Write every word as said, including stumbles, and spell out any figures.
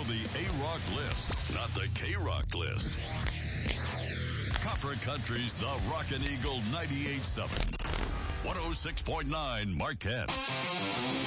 the A-Rock list, not the K-Rock list. Copper Country's The Rockin' Eagle ninety-eight point seven. one oh six point nine Marquette.